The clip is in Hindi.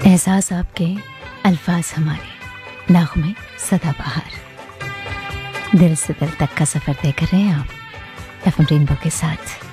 एहसास आपके, अल्फाज हमारे, नाग़मे सदाबहार। दिल से दिल तक का सफ़र तय कर रहे हैं आप एफएम रेनबो के साथ।